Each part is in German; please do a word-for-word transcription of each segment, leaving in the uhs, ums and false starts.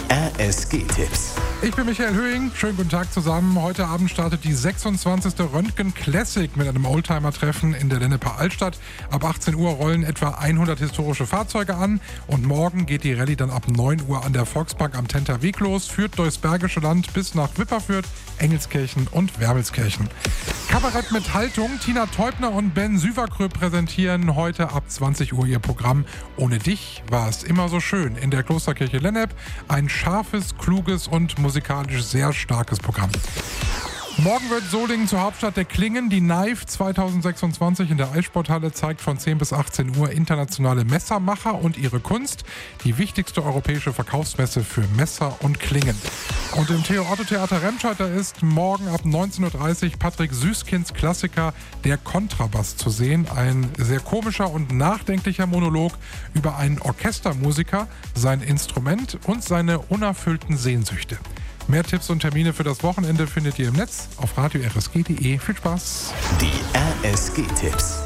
R S G-Tipps. Ich bin Michael Höhing, schönen guten Tag zusammen. Heute Abend startet die sechsundzwanzigste Röntgen Classic mit einem Oldtimer-Treffen in der Lenneper Altstadt. Ab achtzehn Uhr rollen etwa hundert historische Fahrzeuge an und morgen geht die Rallye dann ab neun Uhr an der Volksbank am Tenter Weg los, führt durchs Bergische Land bis nach Wipperfürth, Engelskirchen und Wermelskirchen. Kabarett mit Haltung. Tina Teubner und Ben Süverkrö präsentieren heute ab zwanzig Uhr ihr Programm Ohne dich war es immer so schön in der Klosterkirche Lennep. Ein scharfes, kluges und musikalisch sehr starkes Programm. Morgen wird Solingen zur Hauptstadt der Klingen. Die Knife zwanzig sechsundzwanzig in der Eissporthalle zeigt von zehn bis achtzehn Uhr internationale Messermacher und ihre Kunst. Die wichtigste europäische Verkaufsmesse für Messer und Klingen. Und im Theo-Otto-Theater Remscheid, da ist morgen ab neunzehn Uhr dreißig Patrick Süßkinds Klassiker Der Kontrabass zu sehen. Ein sehr komischer und nachdenklicher Monolog über einen Orchestermusiker, sein Instrument und seine unerfüllten Sehnsüchte. Mehr Tipps und Termine für das Wochenende findet ihr im Netz auf radio r s g punkt d e. Viel Spaß! Die R S G-Tipps.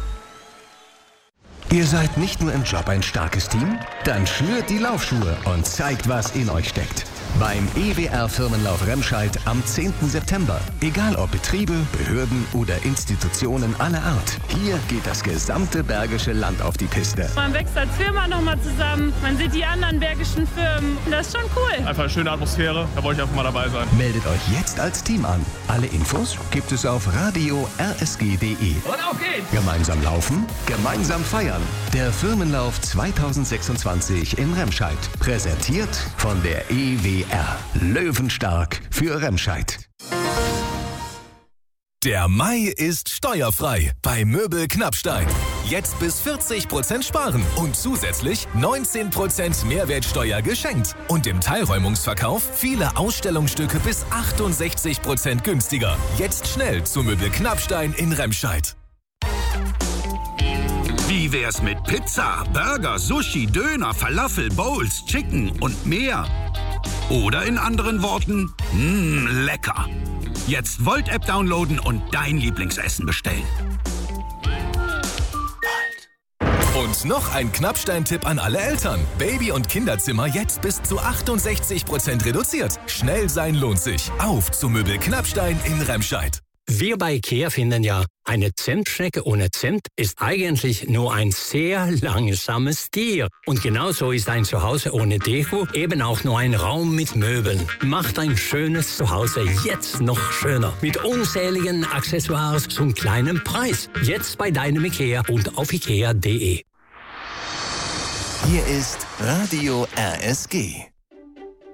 Ihr seid nicht nur im Job ein starkes Team? Dann schnürt die Laufschuhe und zeigt, was in euch steckt. Beim E W R-Firmenlauf Remscheid am zehnten September. Egal ob Betriebe, Behörden oder Institutionen aller Art. Hier geht das gesamte Bergische Land auf die Piste. Man wächst als Firma nochmal zusammen, man sieht die anderen bergischen Firmen. Das ist schon cool. Einfach eine schöne Atmosphäre, da wollte ich einfach mal dabei sein. Meldet euch jetzt als Team an. Alle Infos gibt es auf radio r s g punkt d e. Und auf geht's! Gemeinsam laufen, gemeinsam feiern. Der Firmenlauf zwanzig sechsundzwanzig in Remscheid. Präsentiert von der E W R. Löwenstark für Remscheid. Der Mai ist steuerfrei bei Möbel Knappstein. Jetzt bis vierzig Prozent sparen und zusätzlich neunzehn Prozent Mehrwertsteuer geschenkt. Und im Teilräumungsverkauf viele Ausstellungsstücke bis achtundsechzig Prozent günstiger. Jetzt schnell zu Möbel Knappstein in Remscheid. Wie wär's mit Pizza, Burger, Sushi, Döner, Falafel, Bowls, Chicken und mehr? Oder in anderen Worten, mmm, lecker. Jetzt Volt-App downloaden und dein Lieblingsessen bestellen. Und noch ein Knappstein-Tipp an alle Eltern. Baby- und Kinderzimmer jetzt bis zu achtundsechzig Prozent reduziert. Schnell sein lohnt sich. Auf zu Möbel Knappstein in Remscheid. Wir bei IKEA finden ja, eine Zentstrecke ohne Zimt ist eigentlich nur ein sehr langsames Tier. Und genauso ist ein Zuhause ohne Deko eben auch nur ein Raum mit Möbeln. Macht ein schönes Zuhause jetzt noch schöner. Mit unzähligen Accessoires zum kleinen Preis. Jetzt bei deinem IKEA und auf ikea punkt d e. Hier ist Radio R S G.